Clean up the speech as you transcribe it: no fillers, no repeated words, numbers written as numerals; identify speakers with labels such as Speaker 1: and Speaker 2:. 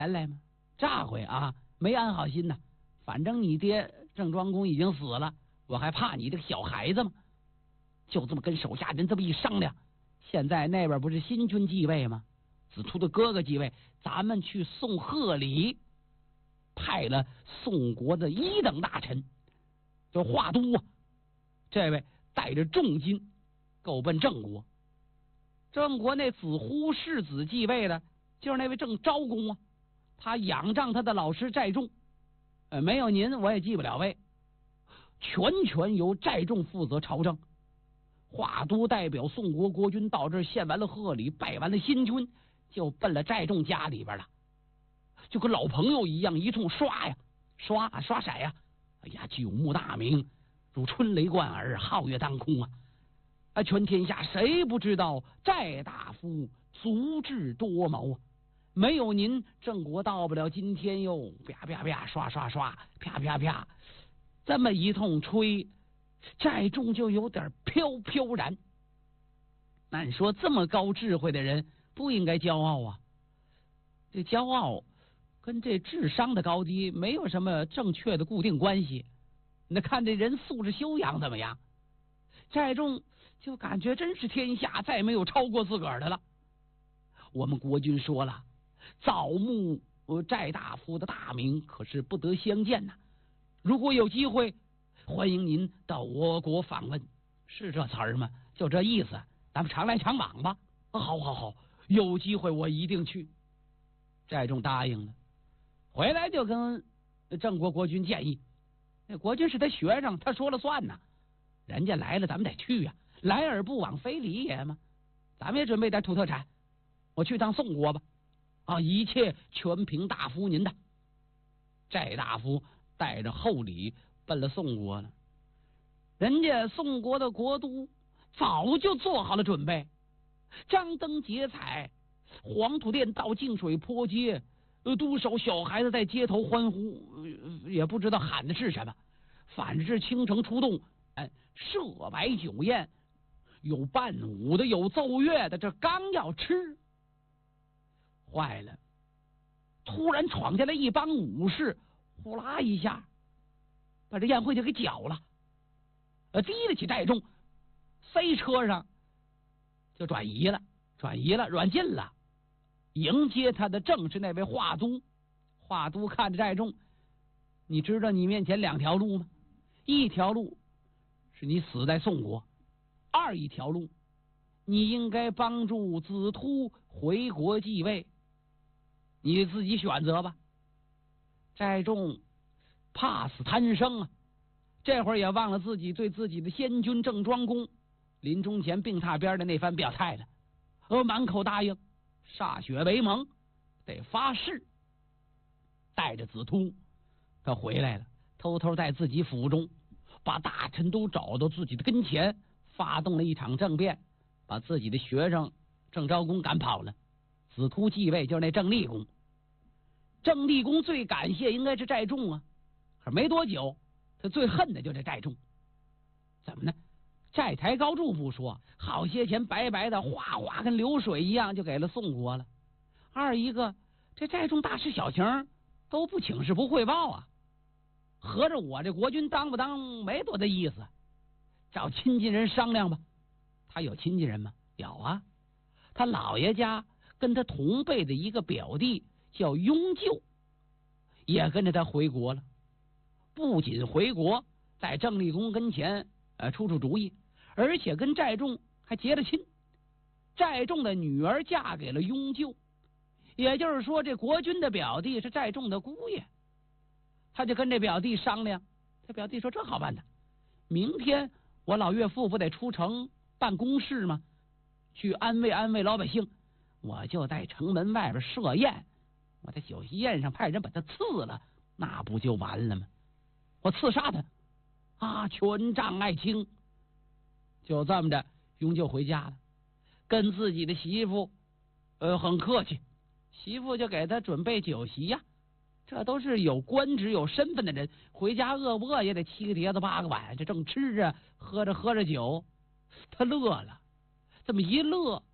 Speaker 1: 钱来吗？这回啊，没安好心呐。反正你爹郑庄公已经死了，我还怕你这个小孩子吗？就这么跟手下人这么一商量，现在那边不是新君继位吗？子突的哥哥继位，咱们去送贺礼，派了宋国的一等大臣，就华都啊，这位带着重金够奔郑国。郑国那子忽世子继位的，就是那位郑昭公啊，他仰仗他的老师寨仲，没有您我也继不了位，全权由寨仲负责朝政。华都代表宋国国君到这儿献完了贺礼，拜完了新君，就奔了寨仲家里边了，就跟老朋友一样，一通刷呀刷色呀，哎呀，久慕大名，如春雷贯耳，皓月当空啊！全天下谁不知道寨大夫足智多谋啊？没有您，郑国到不了今天哟！啪啪啪，刷，啪啪啪，这么一通吹，寨众就有点飘飘然。那你说这么高智慧的人不应该骄傲啊？这骄傲跟这智商的高低没有什么正确的固定关系。那看这人素质修养怎么样？寨众就感觉真是天下再没有超过自个儿的了。我们国君说了，早慕寨大夫的大名，可是不得相见呐。如果有机会，欢迎您到我国访问，是这词儿吗？就这意思，咱们常来常往吧。好，有机会我一定去。寨众答应了，回来就跟郑国国君建议，那国君是他学生，他说了算呐。人家来了，咱们得去呀，来而不往非礼也嘛。咱们也准备点土特产，我去趟宋国吧。一切全凭大夫您的。寨大夫带着厚礼奔了宋国了。人家宋国的国都早就做好了准备，张灯结彩，黄土店到净水坡街，多少小孩子在街头欢呼，也不知道喊的是什么，反正是倾城出动，设摆酒宴，有伴舞的，有奏乐的，这刚要吃，坏了，突然闯进来一帮武士，呼啦一下把这宴会就给搅了，提了起寨众，塞车上就转移了，软禁了。迎接他的正是那位华都。华都看着寨众，你知道你面前两条路吗？一条路是你死在宋国，一条路你应该帮助子突回国继位，你自己选择吧。寨众怕死贪生啊，这会儿也忘了自己对自己的先君郑庄公临终前病榻边的那番表态了，满口答应，歃血为盟，得发誓。带着子突他回来了，偷偷在自己府中把大臣都找到自己的跟前，发动了一场政变，把自己的学生郑昭公赶跑了。子突继位就是那郑厉公。郑厉公最感谢应该是寨众啊，可没多久他最恨的就是寨众。怎么呢？寨台高筑不说，好些钱白白的哗哗跟流水一样就给了宋国了。一个这寨众大事小情都不请示不汇报啊，合着我这国君当不当没多大意思，找亲近人商量吧。他有亲近人吗？有啊，他姥爷家跟他同辈的一个表弟叫雍舅，也跟着他回国了。不仅回国，在郑厉公跟前出主意，而且跟寨众还结了亲。寨众的女儿嫁给了雍舅，也就是说这国君的表弟是寨众的姑爷。他就跟这表弟商量，他表弟说这好办的，明天我老岳父不得出城办公事吗？去安慰老百姓，我就在城门外边设宴，我在酒席宴上派人把他刺了，那不就完了吗？我刺杀他全仗爱卿。就这么着，雍舅回家了，跟自己的媳妇很客气，媳妇就给他准备酒席呀。这都是有官职有身份的人，回家饿不饿也得7个碟子8个碗，这正吃着喝着酒，他乐了。这么一乐，